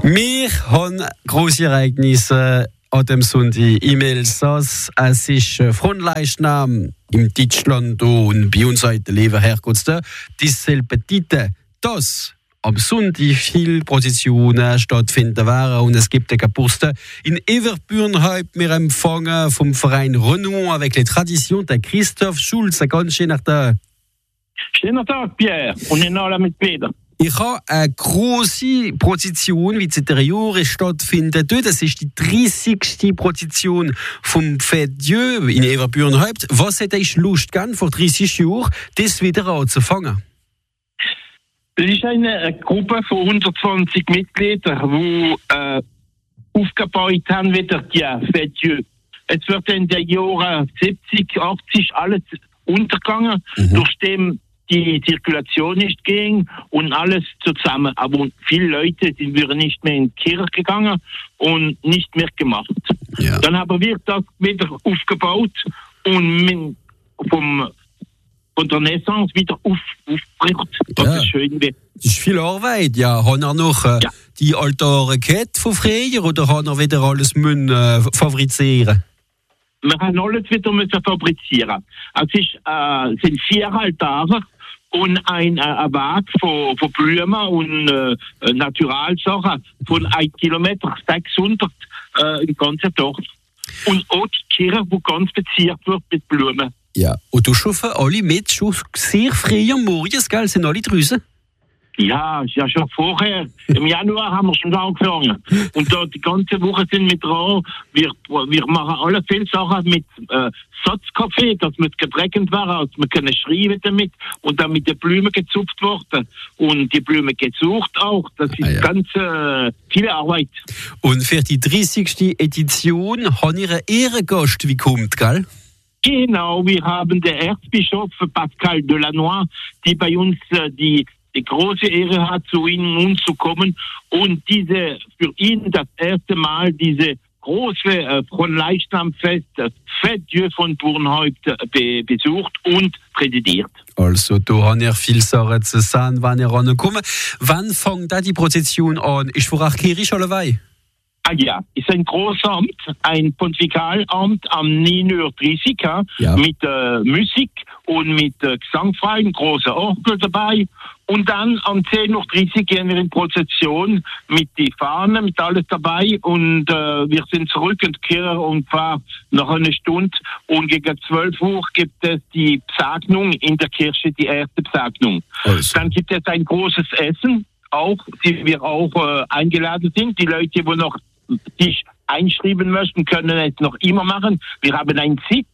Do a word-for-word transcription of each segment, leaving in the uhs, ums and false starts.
Wir haben grosse Ereignisse an dem Sonntag im Elsass. Es ist Frontleichnam im Deutschland und bei uns heute Leben herkommt. Dieselbe Titel, dass am Sonntag viele Prozessionen stattfinden werden und es gibt eine Kapuste. In Everbüren heute wir empfangen vom Verein Renault avec les traditions der Christoph Schulz. Ganz schönen Tag. Schönen Tag, Pierre, und in allen Mitgliedern. Ich habe eine grosse Prozession, wie seit drei Jahren stattfindet. Das ist die dreißigste Prozession vom Fête Dieu in Everbüren heute. Was hätte ich Lust gehabt, vor dreißig Jahren das wieder anzufangen? Das ist eine, eine Gruppe von hundertzwanzig Mitgliedern, die äh, aufgebaut haben, wieder die Fête Dieu. Es wird in den Jahren siebzig, achtzig alles untergegangen, mhm. durch dem die Zirkulation nicht ging und alles zusammen. Aber viele Leute die wären nicht mehr in die Kirche gegangen und nicht mehr gemacht. Ja. Dann haben wir das wieder aufgebaut und vom, von der Naissance wieder auf, aufgebracht. Das ja. ist schön. Das ist viel Arbeit. Ja, haben wir noch äh, ja. die Altare gehabt von früher oder haben wir wieder alles müssen, äh, fabrizieren? Wir haben alles wieder müssen fabrizieren. Es ist, äh, sind vier Altare und ein, äh, ein Weg von, von Blumen und äh, Naturalsachen von einem Kilometer sechshundert äh, im ganzen Dorf. Und auch die Kirche, die ganz beziert wird mit Blumen. Ja, und du schaffen alle mit schon sehr früh am Morgen, gell? Sind alle draußen? Ja, ja, schon vorher. Im Januar haben wir schon angefangen. Und da die ganze Woche sind wir dran. Wir, wir machen alle viele Sachen mit äh, Satzkaffee, dass wir gedreckend werden, dass wir können schreiben damit und dann mit den Blumen gezupft worden. Und die Blumen gesucht auch. Das ist ah, ja. ganz äh, viel Arbeit. Und für die dreißigste Edition haben wir einen Ehrengast, wie kommt, gell? Genau, wir haben den Erzbischof Pascal Delannoy, die bei uns äh, die die große Ehre hat, zu Ihnen uns zu kommen und diese für ihn das erste Mal diese große äh, Fronleichnamfest Fête Dieu von Burnhaupt äh, be- besucht und präsidiert. Also, da haben wir viel Sachen zu sagen, wann ihr rankommt. Wann fängt da die Prozession an? Ist vor acht Kirche allebei? Ah ja, ist ein Großamt, ein Pontifikalamt am neun Uhr dreißig ja. mit äh, Musik und mit äh, Gesangfrei, ein großer Orgel dabei. Und dann am zehn Uhr dreißig gehen wir in Prozession mit die Fahnen, mit alles dabei. Und äh, wir sind zurück in die Kirche und fahren nach einer Stunde. Und gegen zwölf Uhr gibt es die Besegnung in der Kirche, die erste Besegnung. Also. Dann gibt es ein großes Essen, auch, die wir auch äh, eingeladen sind. Die Leute, die noch sich einschreiben möchten, können es noch immer machen. Wir haben ein Site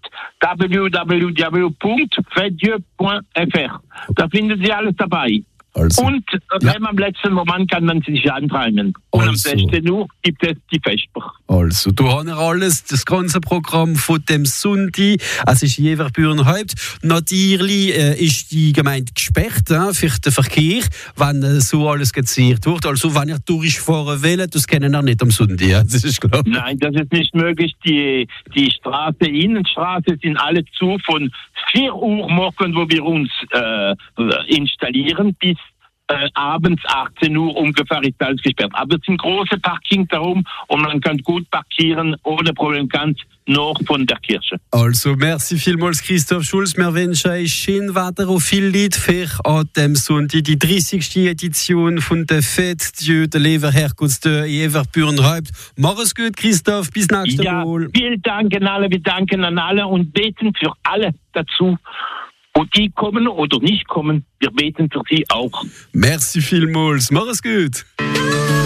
w w w punkt fête dieu punkt f r. Da finden Sie alles dabei. Also, und äh, ja. wenn man am letzten Moment kann man sich antragen. Und also. am sechzehn Uhr gibt es die Vesper. Also, du hast alles, das ganze Programm von dem Sonntag. Es ist Everbüren heute. Natürlich äh, ist die Gemeinde gesperrt äh, für den Verkehr, wenn äh, so alles geziert wird. Also, wenn ihr durchfahren wollt, das kennen wir nicht am Sonntag. Ja? Das ist klar. Nein, das ist nicht möglich. Die, die Straße, Innenstraße sind alle zu von vier Uhr morgens, wo wir uns äh, installieren, bis Äh, abends achtzehn Uhr ungefähr ist alles gesperrt. Aber es sind große Parking darum und man kann gut parkieren ohne Problem ganz noch von der Kirche. Also, merci vielmals Christoph Schulz. Wir wünschen euch schön weiter und viel Lied für an dem Sonntag, die dreißigste Edition von der Fête Dieu, der Leverherkunftsteur in Everbüren heute. Mach es gut, Christoph. Bis nächstes ja, Mal. Vielen Dank an alle. Wir danken an alle und beten für alle dazu. Und die kommen oder nicht kommen, wir beten für sie auch. Merci vielmals. Mach es gut.